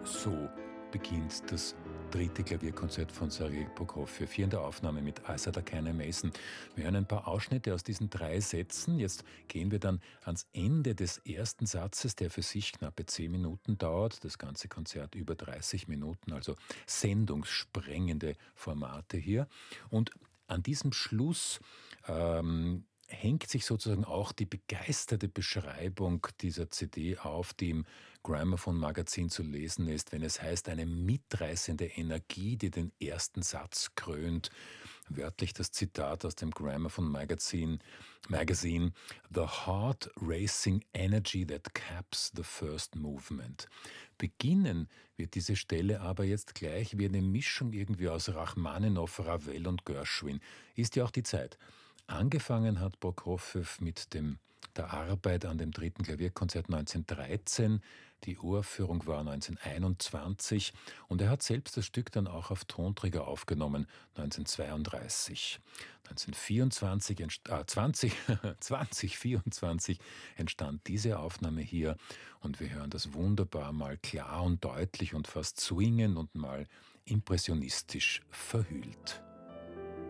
So beginnt das dritte Klavierkonzert von Sergei Prokofjew hier in der Aufnahme mit I Said I Kinda Mason. Wir hören ein paar Ausschnitte aus diesen 3 Sätzen. Jetzt gehen wir dann ans Ende des ersten Satzes, der für sich knappe 10 Minuten dauert. Das ganze Konzert über 30 Minuten, also sendungssprengende Formate hier. Und an diesem Schluss hängt sich sozusagen auch die begeisterte Beschreibung dieser CD auf, die im Gramophone-Magazin zu lesen ist, wenn es heißt, eine mitreißende Energie, die den ersten Satz krönt. Wörtlich das Zitat aus dem Gramophone-Magazin: The heart-racing energy that caps the first movement. Beginnen wird diese Stelle aber jetzt gleich wie eine Mischung irgendwie aus Rachmaninow, Ravel und Gershwin. Ist ja auch die Zeit. Angefangen hat Prokofjew mit der Arbeit an dem dritten Klavierkonzert 1913. Die Uraufführung war 1921 und er hat selbst das Stück dann auch auf Tonträger aufgenommen, 1932. 2024 entstand diese Aufnahme hier und wir hören das wunderbar mal klar und deutlich und fast swingend und mal impressionistisch verhüllt.